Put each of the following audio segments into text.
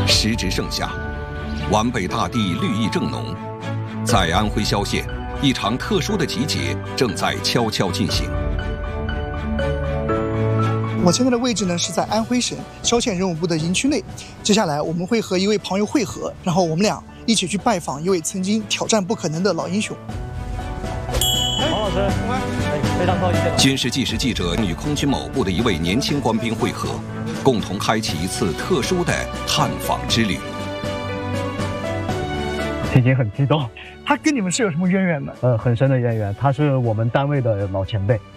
时值盛夏，皖北大地绿意正浓。在安徽萧县，一场特殊的集结正在悄悄进行。 我现在的位置呢是在安徽省萧县人武部的营区内。接下来我们会和一位朋友会合，然后我们俩一起去拜访一位曾经挑战不可能的老英雄。 王老师，非常高兴见到。 军事纪实记者与空军某部的一位年轻官兵会合，共同开启一次特殊的探访之旅。 心情很激动。 他跟你们是有什么渊源吗？ 很深的渊源，他是我们单位的老前辈。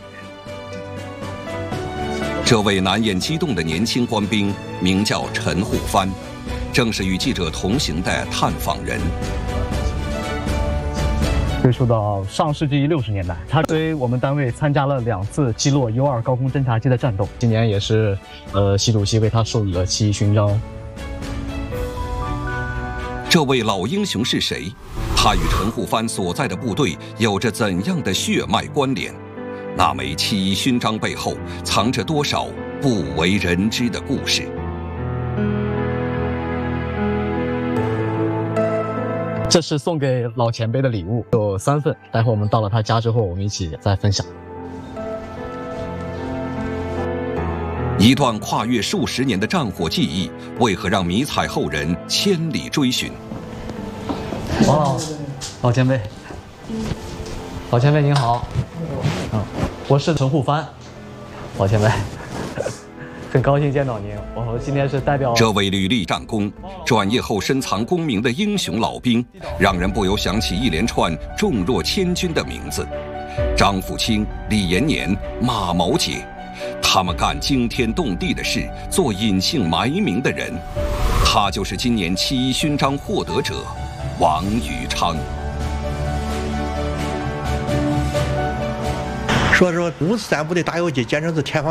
这位难掩激动的年轻官兵名叫陈护藩，正是与记者同行的探访人。 追溯到上世纪60年代，他随我们单位参加了2次击落 U2 高空侦察机的战斗。今年也是，习主席为他授予了7.1勋章。 这位老英雄是谁？他与陈护藩所在的部队有着怎样的血脉关联？那枚7.1勋章背后藏着多少不为人知的故事？ 这是送给老前辈的礼物，有3份。待会我们到了他家之后，我们一起再分享。 一段跨越数十年的战火记忆，为何让迷彩后人千里追寻？ 王老前辈，老前辈您好。我是陈护藩，老前辈，很高兴见到您。我今天是代表这位屡立战功、转业后深藏功名的英雄老兵，让人不由想起一连串重若千钧的名字：张富清、李延年、马毛杰。他们干惊天动地的事，做隐姓埋名的人。他就是今年7.1勋章获得者王宇昌。 说543部队打游击，简直是天方